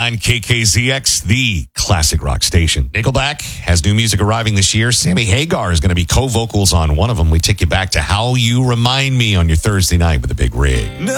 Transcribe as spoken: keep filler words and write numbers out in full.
On K K Z X, the classic rock station. Nickelback has new music arriving this year. Sammy Hagar is going to be co-vocals on one of them. We take you back to How You Remind Me on your Thursday night with a big rig.